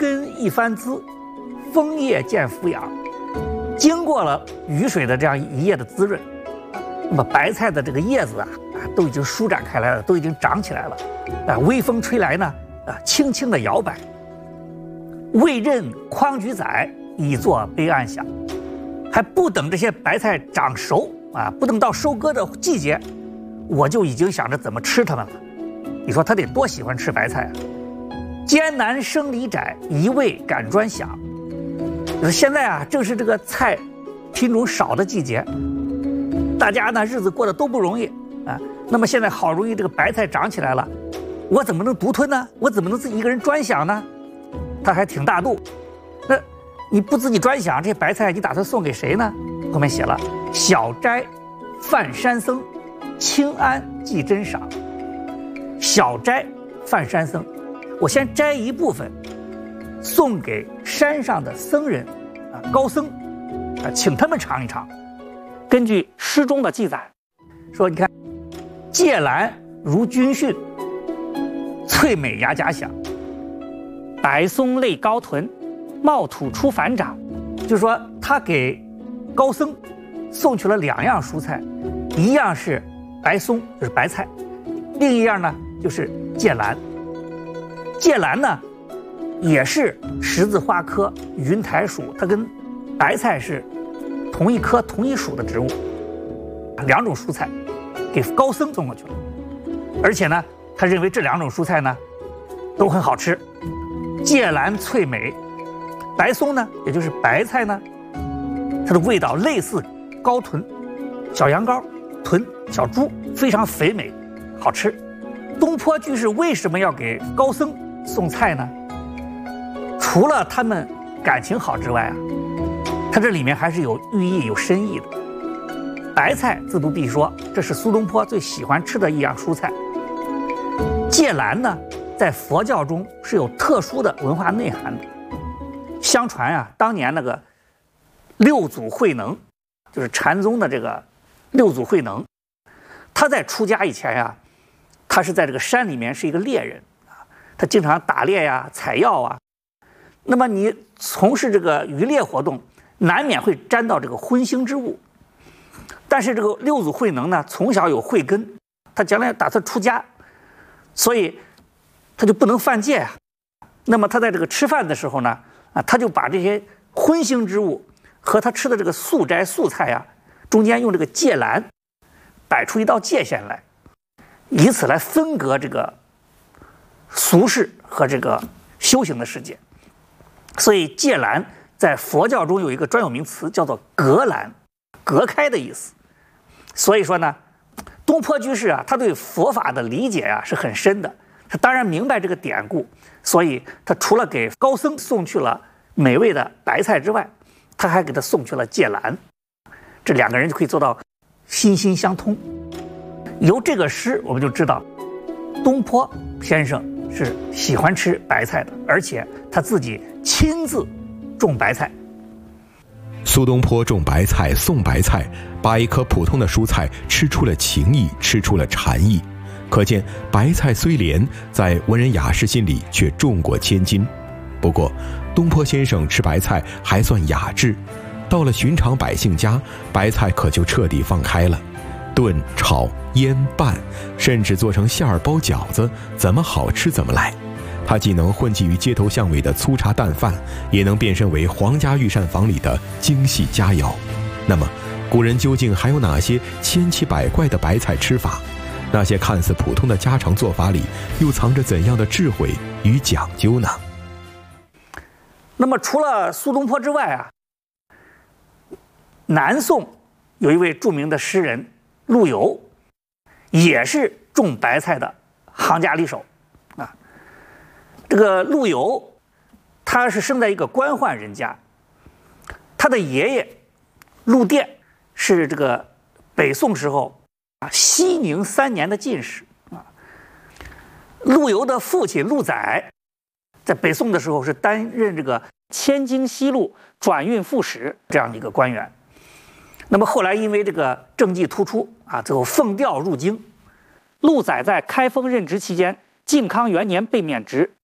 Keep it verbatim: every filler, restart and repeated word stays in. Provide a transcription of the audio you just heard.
根一番滋，枫叶渐俯仰。经过了雨水的这样一夜的滋润，那么白菜的这个叶子啊啊都已经舒展开来了，都已经长起来了。啊，微风吹来呢，啊，轻轻的摇摆。未任匡举载，已作悲暗响。还不等这些白菜长熟啊，不等到收割的季节，我就已经想着怎么吃它们了。你说他得多喜欢吃白菜啊！艰难生理窄，一味赶专饷。就是现在啊，正是这个菜品种少的季节，大家呢日子过得都不容易啊。那么现在好容易这个白菜长起来了，我怎么能独吞呢？我怎么能自己一个人专享呢？他还挺大度。那你不自己专享，这些白菜你打算送给谁呢？后面写了小斋泛山僧，清安寄珍赏。小斋泛山僧，我先摘一部分送给山上的僧人啊，高僧啊，请他们尝一尝。根据诗中的记载说，你看芥兰如军训，翠美牙甲响，白松类高臀，茂土出反长。就是说他给高僧送去了两样蔬菜，一样是白松，就是白菜，另一样呢就是芥兰。芥兰呢也是十字花科云台属，它跟白菜是同一科同一属的植物。两种蔬菜给高僧送过去了，而且呢他认为这两种蔬菜呢都很好吃。芥兰脆美，白松呢也就是白菜呢，它的味道类似高豚，小羊羔、豚、小猪，非常肥美好吃。东坡居士为什么要给高僧送菜呢？除了他们感情好之外啊，它这里面还是有寓意有深意的。白菜自不必说，这是苏东坡最喜欢吃的一样蔬菜。芥兰呢在佛教中是有特殊的文化内涵的。相传啊，当年那个六祖慧能，就是禅宗的这个六祖慧能，他在出家以前呀、啊，他是在这个山里面是一个猎人啊，他经常打猎呀、采药啊。那么你从事这个渔猎活动，难免会沾到这个荤腥之物。但是这个六祖慧能呢，从小有慧根，他将来打算出家，所以他就不能犯戒啊。那么他在这个吃饭的时候呢，啊，他就把这些荤腥之物和他吃的这个素斋素菜啊，中间用这个芥兰摆出一道界限来，以此来分隔这个俗世和这个修行的世界。所以芥兰在佛教中有一个专有名词，叫做隔兰，隔开的意思。所以说呢，东坡居士啊，他对佛法的理解啊是很深的，他当然明白这个典故，所以他除了给高僧送去了美味的白菜之外，他还给他送去了芥兰，这两个人就可以做到心心相通。由这个诗我们就知道，东坡先生是喜欢吃白菜的，而且他自己亲自种白菜。 苏东坡种白菜送白菜，把一颗普通的蔬菜吃出了情意，吃出了禅意。可见白菜虽廉，在文人雅士心里却重过千金。不过东坡先生吃白菜还算雅致，到了寻常百姓家，白菜可就彻底放开了，炖、炒、腌、拌，甚至做成馅儿包饺子，怎么好吃怎么来。它既能混迹于街头巷尾的粗茶淡饭，也能变身为皇家御膳房里的精细佳肴。那么古人究竟还有哪些千奇百怪的白菜吃法？那些看似普通的家常做法里又藏着怎样的智慧与讲究呢？ 那么除了苏东坡之外啊，南宋有一位著名的诗人陆游，也是种白菜的行家里手啊。这个陆游他是生在一个官宦人家，他的爷爷陆佃是这个北宋时候啊熙宁三年的进士啊。陆游的父亲陆载在北宋的时候是担任这个千京西路转运副使这样的一个官员。那么后来因为这个政绩突出啊，最后奉调入京。陆载在开封任职期间，靖康元年被免职，